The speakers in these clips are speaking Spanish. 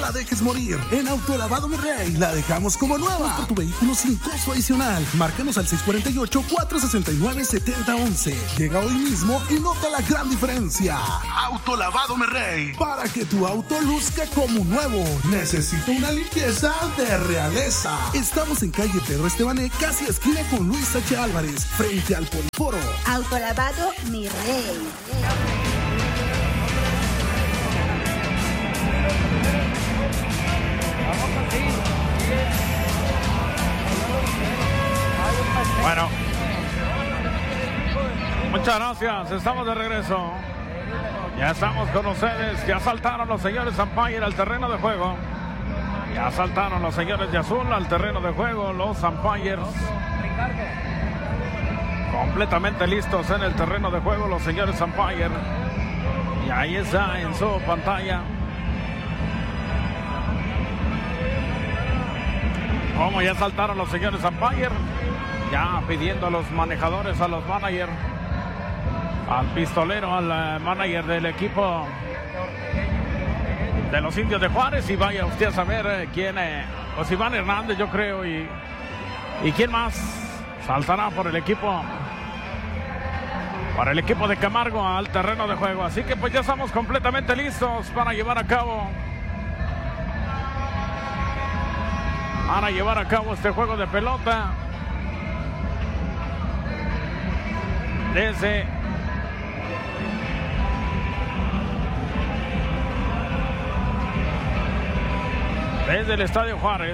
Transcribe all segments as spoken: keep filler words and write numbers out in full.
la dejes morir. En Autolavado Mi Rey la dejamos como nueva. Por tu vehículo sin costo adicional. Márcanos al seis cuatro ocho, cuatro seis nueve, siete cero uno uno. Llega hoy mismo y nota la gran diferencia. Autolavado Mi Rey, para que tu auto luzca como nuevo. Necesito una limpieza de realeza. Estamos en calle Pedro Estebané, casi esquina con Luis H. Álvarez, frente al Poliforo. Autolavado Mi Rey. Bueno, muchas gracias, estamos de regreso. Ya estamos con ustedes. Ya saltaron los señores umpire al terreno de juego. Ya saltaron los señores de azul al terreno de juego. Los umpires completamente listos en el terreno de juego, los señores umpire. Y ahí está en su pantalla como ya saltaron los señores umpire. Ya pidiendo a los manejadores, a los managers, al pistolero, al uh, manager del equipo de los Indios de Juárez. Y vaya usted a saber eh, quién, eh, pues Iván Hernández, yo creo, y, y quién más saltará por el equipo, para el equipo de Camargo al terreno de juego. Así que pues ya estamos completamente listos para llevar a cabo, para llevar a cabo este juego de pelota. Desde desde el Estadio Juárez.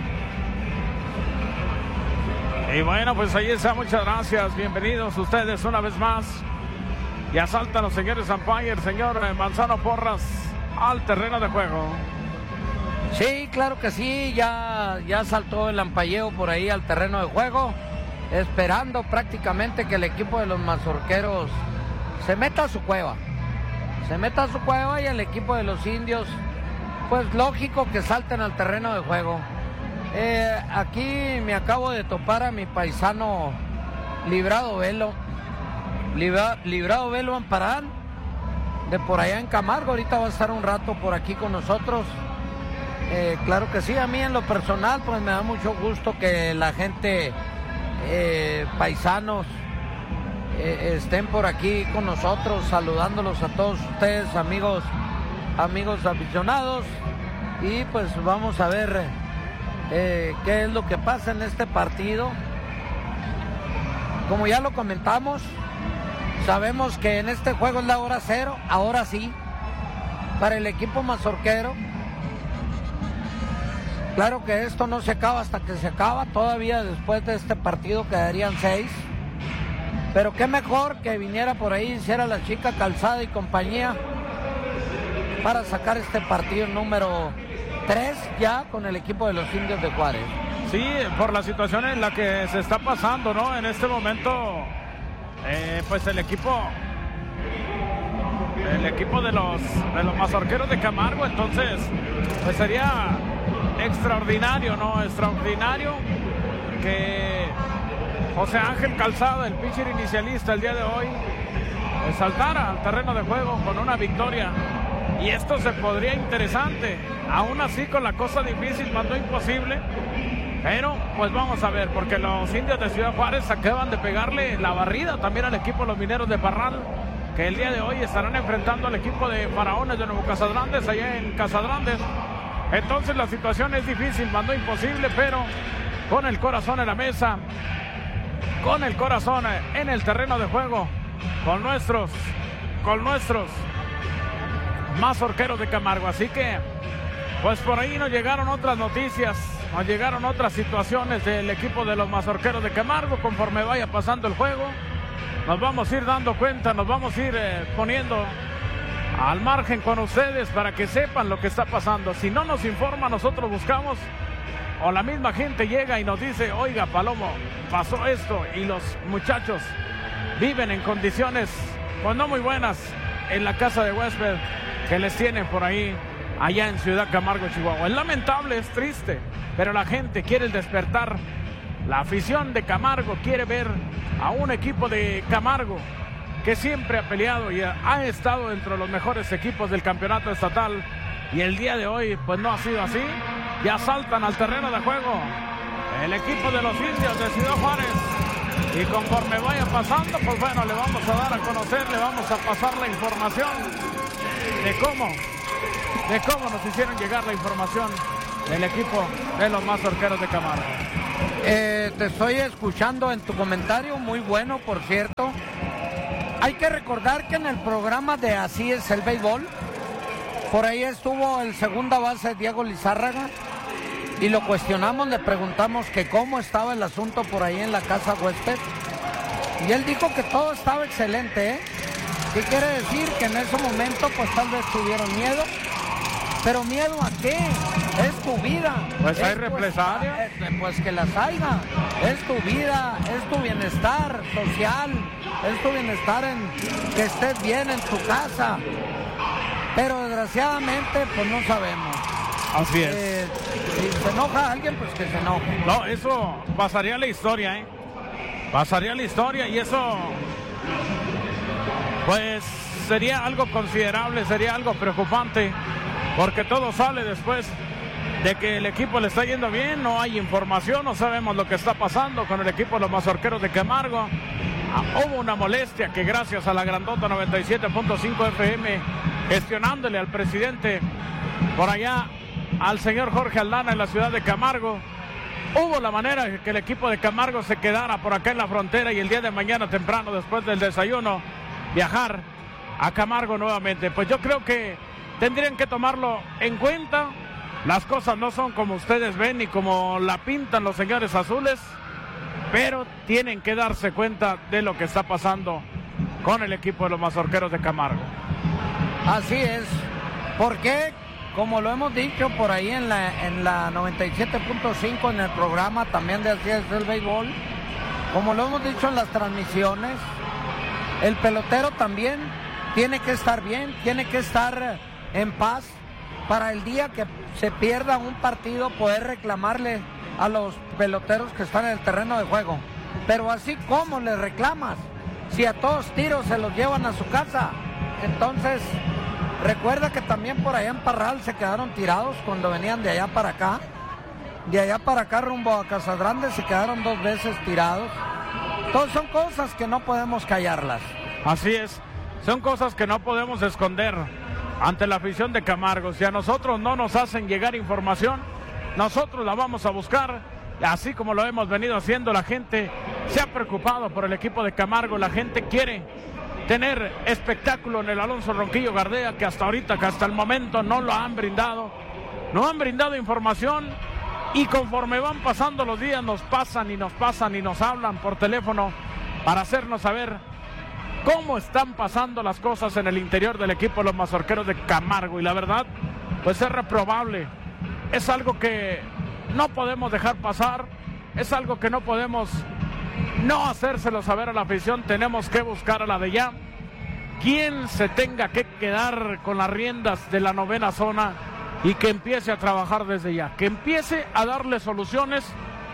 Y bueno, pues ahí está, muchas gracias, bienvenidos ustedes una vez más. Ya saltan los señores umpire, señor Manzano Porras, al terreno de juego. Sí, claro que sí, ya, ya saltó el ampalleo por ahí al terreno de juego, esperando prácticamente que el equipo de los mazorqueros se meta a su cueva. Se meta a su cueva y el equipo de los indios, pues lógico que salten al terreno de juego. Eh, aquí me acabo de topar a mi paisano Librado Velo. Libra, Librado Velo Amparán, de por allá en Camargo. Ahorita va a estar un rato por aquí con nosotros. Eh, claro que sí, a mí en lo personal pues me da mucho gusto que la gente... Eh, paisanos eh, estén por aquí con nosotros, saludándolos a todos ustedes, amigos amigos aficionados, y pues vamos a ver eh, qué es lo que pasa en este partido. Como ya lo comentamos, sabemos que en este juego es la hora cero, ahora sí, para el equipo mazorquero. Claro que esto no se acaba hasta que se acaba, todavía después de este partido quedarían seis. Pero qué mejor que viniera por ahí, hiciera la chica Calzada y compañía para sacar este partido número tres ya con el equipo de los Indios de Juárez. Sí, por la situación en la que se está pasando, ¿no? En este momento, eh, pues el equipo, el equipo de los, de los mazorqueros de Camargo, entonces, pues sería... extraordinario, ¿no? Extraordinario que José Ángel Calzada, el pitcher inicialista el día de hoy, saltara al terreno de juego con una victoria. Y esto se podría interesante. Aún así, con la cosa difícil, mandó imposible. Pero, pues vamos a ver, porque los Indios de Ciudad Juárez acaban de pegarle la barrida también al equipo de los Mineros de Parral, que el día de hoy estarán enfrentando al equipo de Faraones de Nuevo Casadrandes, allá en Casadrandes. Entonces la situación es difícil, mandó imposible, pero con el corazón en la mesa, con el corazón en el terreno de juego, con nuestros, con nuestros mazorqueros de Camargo. Así que, pues por ahí nos llegaron otras noticias, nos llegaron otras situaciones del equipo de los mazorqueros de Camargo. Conforme vaya pasando el juego, nos vamos a ir dando cuenta, nos vamos a ir eh, poniendo al margen con ustedes para que sepan lo que está pasando. Si no nos informa, nosotros buscamos, o la misma gente llega y nos dice, oiga, Palomo, pasó esto, y los muchachos viven en condiciones pues no muy buenas en la casa de huésped que les tienen por ahí, allá en Ciudad Camargo, Chihuahua. Es lamentable, es triste, pero la gente quiere el despertar. La afición de Camargo quiere ver a un equipo de Camargo que siempre ha peleado y ha estado entre los mejores equipos del campeonato estatal y el día de hoy pues no ha sido así. Ya saltan al terreno de juego el equipo de los Indios de Ciudad Juárez, y conforme vaya pasando, pues bueno, le vamos a dar a conocer, le vamos a pasar la información de cómo, de cómo nos hicieron llegar la información del equipo de los Mazorqueros de Camargo. Eh, te estoy escuchando en tu comentario, muy bueno, por cierto. Hay que recordar que en el programa de Así es el Béisbol, por ahí estuvo el segunda base Diego Lizárraga, y lo cuestionamos, le preguntamos que cómo estaba el asunto por ahí en la casa huésped, y él dijo que todo estaba excelente, ¿eh? ¿Qué quiere decir? Que en ese momento pues tal vez tuvieron miedo, pero ¿miedo a qué? Es tu vida. Pues hay es represalia. Tu, pues que las haya. Es tu vida, es tu bienestar social, es tu bienestar en que estés bien en tu casa. Pero desgraciadamente pues no sabemos. Así es. Eh, si se enoja alguien, pues que se enoje. No, eso pasaría a la historia, ¿eh? Pasaría a la historia, y eso pues sería algo considerable, sería algo preocupante, porque todo sale después de que el equipo le está yendo bien, no hay información, no sabemos lo que está pasando con el equipo de los Mazorqueros de Camargo. Ah, hubo una molestia que gracias a la Grandota noventa y siete punto cinco F M, gestionándole al presidente por allá, al señor Jorge Aldana en la ciudad de Camargo, hubo la manera de que el equipo de Camargo se quedara por acá en la frontera, y el día de mañana temprano, después del desayuno, viajar a Camargo nuevamente. Pues yo creo que tendrían que tomarlo en cuenta. Las cosas no son como ustedes ven y como la pintan los señores azules, pero tienen que darse cuenta de lo que está pasando con el equipo de los Mazorqueros de Camargo. Así es, porque como lo hemos dicho por ahí en la, en la noventa y siete punto cinco, en el programa también de Así es el Béisbol, como lo hemos dicho en las transmisiones, el pelotero también tiene que estar bien, tiene que estar en paz, para el día que se pierda un partido poder reclamarle a los peloteros que están en el terreno de juego. Pero así como le reclamas, si a todos tiros se los llevan a su casa. Entonces, recuerda que también por allá en Parral se quedaron tirados cuando venían de allá para acá. De allá para acá rumbo a Casas Grandes se quedaron dos veces tirados. Todas son cosas que no podemos callarlas. Así es, son cosas que no podemos esconder ante la afición de Camargo. Si a nosotros no nos hacen llegar información, nosotros la vamos a buscar, así como lo hemos venido haciendo. La gente se ha preocupado por el equipo de Camargo, la gente quiere tener espectáculo en el Alonso Ronquillo Gardea, que hasta ahorita, que hasta el momento no lo han brindado, no han brindado información, y conforme van pasando los días nos pasan y nos pasan y nos hablan por teléfono para hacernos saber cómo están pasando las cosas en el interior del equipo de los Mazorqueros de Camargo. Y la verdad, pues es reprobable, es algo que no podemos dejar pasar, es algo que no podemos no hacérselo saber a la afición. Tenemos que buscar a la de ya quien se tenga que quedar con las riendas de la novena zona y que empiece a trabajar desde ya, que empiece a darle soluciones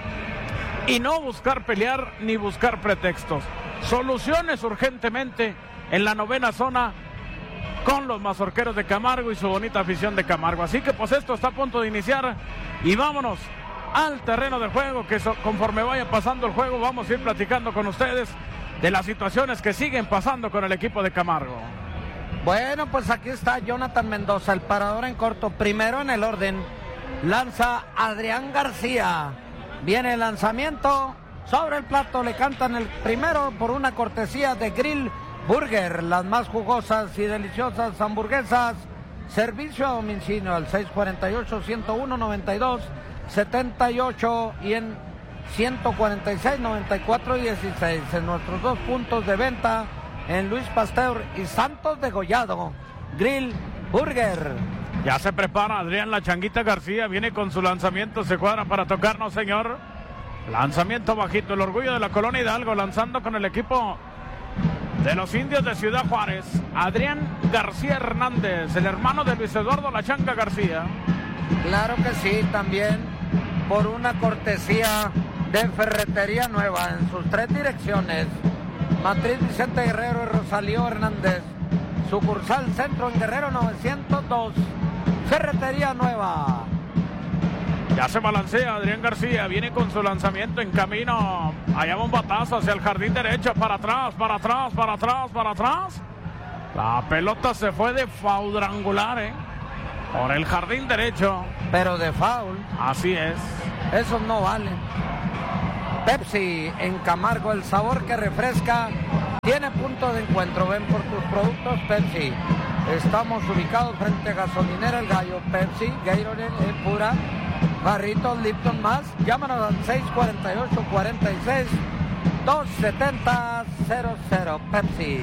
y no buscar pelear ni buscar pretextos. Soluciones urgentemente en la novena zona con los Mazorqueros de Camargo y su bonita afición de Camargo. Así que pues esto está a punto de iniciar y vámonos al terreno de juego, que so, conforme vaya pasando el juego vamos a ir platicando con ustedes de las situaciones que siguen pasando con el equipo de Camargo. Bueno, pues aquí está Jonathan Mendoza, el parador en corto. Primero en el orden, lanza Adrián García. Viene el lanzamiento sobre el plato, le cantan el primero por una cortesía de Grill Burger, las más jugosas y deliciosas hamburguesas. Servicio a domicilio al seis cuatro ocho, ciento uno, noventa y dos setenta y ocho y en ciento cuarenta y seis, noventa y cuatro dieciséis en nuestros dos puntos de venta en Luis Pasteur y Santos de Gollado. Grill Burger. Ya se prepara Adrián La Changuita García, viene con su lanzamiento, se cuadra para tocarnos, señor. Lanzamiento bajito, el orgullo de la Colonia Hidalgo, lanzando con el equipo de los Indios de Ciudad Juárez. Adrián García Hernández, el hermano de Luis Eduardo La Changa García. Claro que sí, también por una cortesía de Ferretería Nueva en sus tres direcciones. Matriz Vicente Guerrero y Rosalío Hernández. Sucursal Centro en Guerrero novecientos dos. Ferretería Nueva. Ya se balancea Adrián García, viene con su lanzamiento en camino. Allá va un batazo hacia el jardín derecho, para atrás, para atrás, para atrás, para atrás. La pelota se fue de cuadrangular, ¿eh? Por el jardín derecho. Pero de foul. Así es. Esos no valen. Pepsi en Camargo, el sabor que refresca. Tiene punto de encuentro. Ven por tus productos Pepsi. Estamos ubicados frente a Gasolinera El Gallo. Pepsi, Gatorade, eh, pura. Barritos Lipton más. Llámanos al seis cuatro ocho, cuatro seis, dos siete cero cero. Pepsi.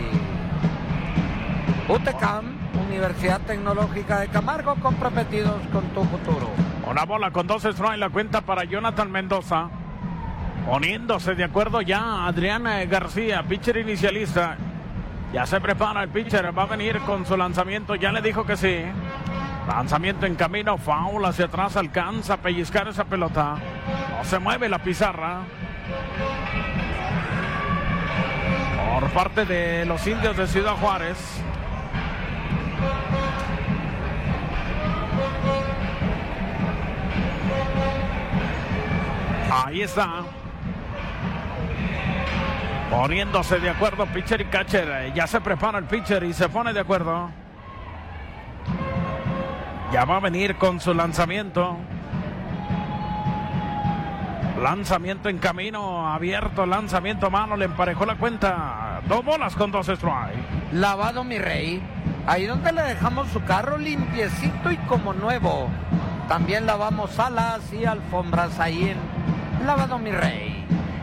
UTECAM, Universidad Tecnológica de Camargo, comprometidos con tu futuro. Una bola con dos strikes, la cuenta para Jonathan Mendoza. Poniéndose de acuerdo ya Adrián García, pitcher inicialista. Ya se prepara el pitcher, va a venir con su lanzamiento, ya le dijo que sí. Lanzamiento en camino, foul hacia atrás, alcanza a pellizcar esa pelota. No se mueve la pizarra. Por parte de los indios de Ciudad Juárez. Ahí está. Poniéndose de acuerdo pitcher y catcher. Ya se prepara el pitcher y se pone de acuerdo. Ya va a venir con su lanzamiento. Lanzamiento en camino, abierto, lanzamiento mano, le emparejó la cuenta. Dos bolas con dos strikes. Lavado mi rey. Ahí donde le dejamos su carro limpiecito y como nuevo. También lavamos salas y alfombras ahí en Lavado mi rey.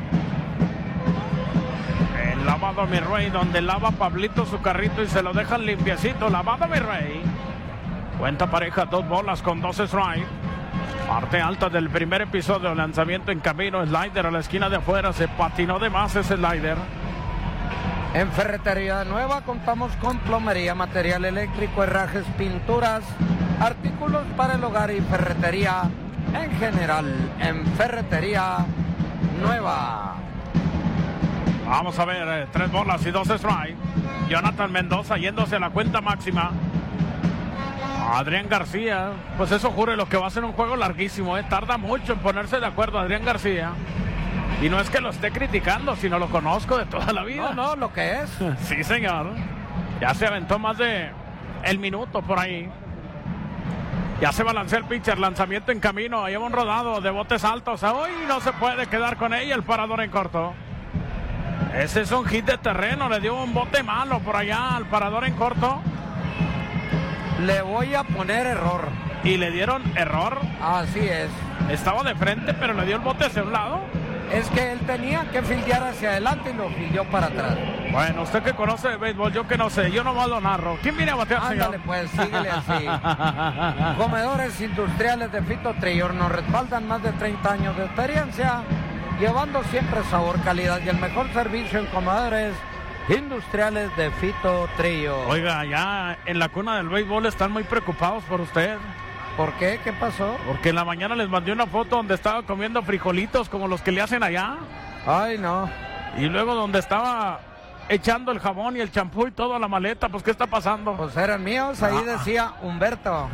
El Lavado mi rey, donde lava Pablito su carrito y se lo dejan limpiecito. Lavado mi rey. Cuenta pareja, dos bolas con dos strikes. Parte alta del primer episodio, lanzamiento en camino, slider a la esquina de afuera, se patinó de más ese slider. En Ferretería Nueva contamos con plomería, material eléctrico, herrajes, pinturas, artículos para el hogar y ferretería en general. En Ferretería Nueva. Vamos a ver, eh, tres bolas y dos strikes. Jonathan Mendoza yéndose a la cuenta máxima. Adrián García, pues eso jure lo que va a ser un juego larguísimo, ¿eh? Tarda mucho en ponerse de acuerdo Adrián García. Y no es que lo esté criticando, sino lo conozco de toda la vida. No, no, lo que es. Sí, señor. Ya se aventó más de el minuto por ahí. Ya se balancea el pitcher, lanzamiento en camino, lleva un rodado de botes altos. Hoy no se puede quedar con ella, el parador en corto. Ese es un hit de terreno, le dio un bote malo por allá al parador en corto. Le voy a poner error. ¿Y le dieron error? Así es. Estaba de frente, pero le dio el bote hacia un lado. Es que él tenía que fildear hacia adelante y lo fildeó para atrás. Bueno, usted que conoce de béisbol, yo que no sé, yo nomás lo narro. ¿Quién viene a batear, señor? Ándale pues, síguele así. Comedores industriales de Fito Trillo nos respaldan más de treinta años de experiencia, llevando siempre sabor, calidad y el mejor servicio en comedores industriales de Fito Trillo. Oiga, ya en la cuna del béisbol están muy preocupados por usted. ¿Por qué? ¿Qué pasó? Porque en la mañana les mandé una foto donde estaba comiendo frijolitos como los que le hacen allá. Ay, no. Y luego donde estaba echando el jabón y el champú y todo a la maleta. Pues, ¿qué está pasando? Pues eran míos, ahí ah. decía Humberto.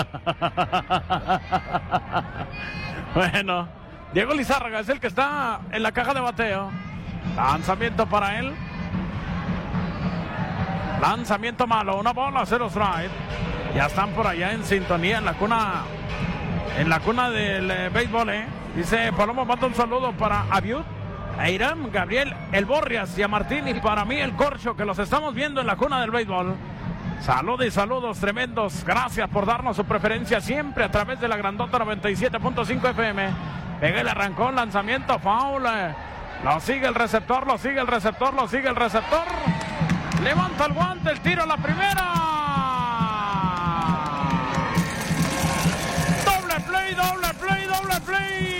Bueno, Diego Lizárraga es el que está en la caja de bateo. Lanzamiento para él. Lanzamiento malo, una bola, cero strike. Ya están por allá en sintonía en la cuna, en la cuna del eh, béisbol, ¿eh? Dice Palomo, manda un saludo para Abiud, a Irán, Gabriel, el Borrias y a Martín y para mí el Corcho, que los estamos viendo en la cuna del béisbol. Saludos y saludos tremendos. Gracias por darnos su preferencia siempre a través de la grandota noventa y siete punto cinco F M. Pega el arrancón, lanzamiento, foul. Eh. Lo sigue el receptor, lo sigue el receptor, lo sigue el receptor. Levanta el guante, el tiro a la primera. Doble play, doble play, doble play.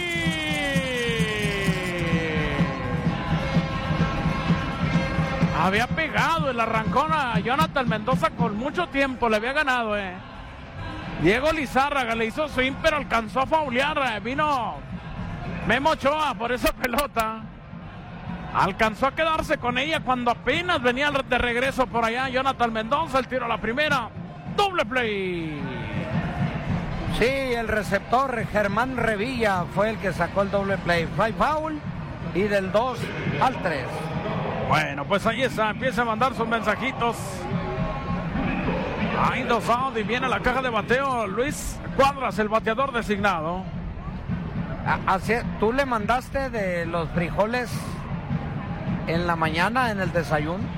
Había pegado el arrancón a Jonathan Mendoza con mucho tiempo, le había ganado, eh. Diego Lizárraga le hizo swing, pero alcanzó a faulear. Eh. Vino Memo Ochoa por esa pelota. Alcanzó a quedarse con ella cuando apenas venía de regreso por allá Jonathan Mendoza. El tiro a la primera. Doble play. Sí, el receptor Germán Revilla fue el que sacó el doble play. Fly foul y del dos al tres. Bueno, pues ahí está, empieza a mandar sus mensajitos. Ahí dos out y viene la caja de bateo Luis Cuadras, el bateador designado. Así, ¿tú le mandaste de los frijoles en la mañana en el desayuno?